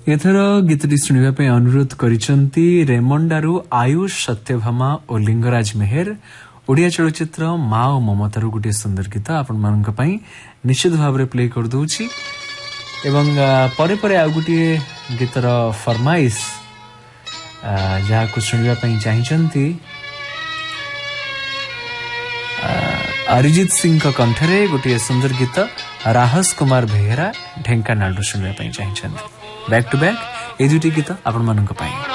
एथर गीतटी शुणा अनुरोध करिसंती रेमंडारू आयुष सत्यभामा और लिंगराज मेहर। ओडिया चलचित्र माँ और ममतार गोटे सुंदर गीत आपण मानक पई निश्चित भाव में प्ले कर दूची एवं परे परे आ गोटे गीतर फरमाइश जहाँ शुणा चाहिए अरिजीत सिंह का कंठरे गोटे सुंदर गीत राहस कुमार बेहेरा ढेंकानाल शुणा चाहिए बैक टू बैक ए दुटी गीत आपण मानक पई।